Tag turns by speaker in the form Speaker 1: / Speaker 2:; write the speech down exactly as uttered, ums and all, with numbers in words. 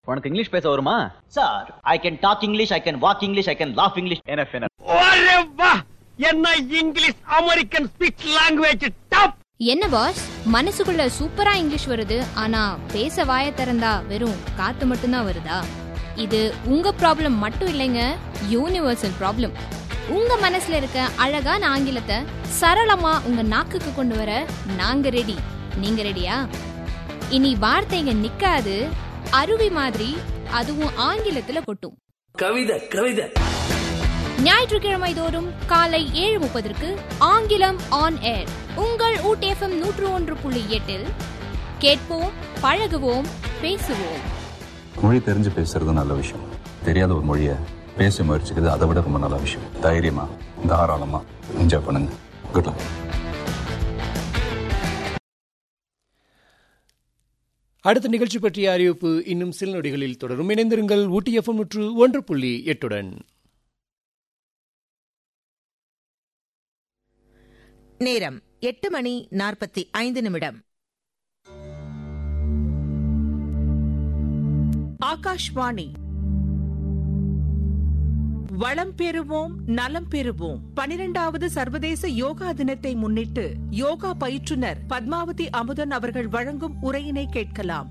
Speaker 1: உனக்கு இங்கிலீஷ் பேச வருமா?
Speaker 2: Sir, I can talk English, I can walk English, I can laugh English.
Speaker 1: enough enough.
Speaker 3: ஒரே வா, என்ன English American speech language top.
Speaker 4: என்ன பாஸ், மனசுக்குள்ள சூப்பரா இங்கிலீஷ் வருது, ஆனா பேச வாய திறந்தா வெறும் காத்து மட்டும்தான் வருதா? இது உங்க ப்ராப்ளம் மட்டும் இல்லைங்க, யூனிவர்சல் ப்ராப்ளம். உங்க மனசுல இருக்க அழகான ஆங்கிலத்தை சரளமா உங்க நாக்குக்கு கொண்டு வர நாங்க ரெடி. நீங்க ரெடியா? இனி வார்த்தைங்க நிக்காது, அருவி மாதிரி, அதுவும் ஆங்கிலத்துல கொட்டும்.
Speaker 5: கவிதை கவிதை
Speaker 4: ஞாயிற்றுக்கிழமை தோறும் காலை ஏழு முப்பதற்கு ஆங்கிலம் ஆன் ஏர் உங்கள் ஊட்டி எஃப்எம் நூற்று ஒன்று புள்ளி எட்டில் கேட்போம், பழகுவோம், பேசுவோம்.
Speaker 6: மொழி தெரிஞ்சு பேசுறது நல்ல விஷயம். தெரியாத ஒரு மொழியை பேச முயற்சிக்கிறது அதை விட ரொம்ப நல்ல விஷயம். தைரியமா, தாராளமா என்ஜாய் பண்ணுங்க. Good luck.
Speaker 7: அடுத்த நிகழ்ச்சி பற்றிய அறிவிப்பு இன்னும் சில நொடிகளில் தொடரும். இணைந்திருங்கள் ஊட்டி எஃப்எம் நூற்று ஒன்று புள்ளி எட்டுடன்.
Speaker 8: நேரம் எட்டு மணி நாற்பத்தி ஐந்து நிமிடம். ஆகாஷ்வாணி. வளம் பெறுவோம், நலம் பெறுவோம். பனிரெண்டாவது சர்வதேச யோகா தினத்தை முன்னிட்டு யோகா பயிற்றுனர் பத்மாவதி அமுதன் அவர்கள் வழங்கும் உரையினை கேட்கலாம்.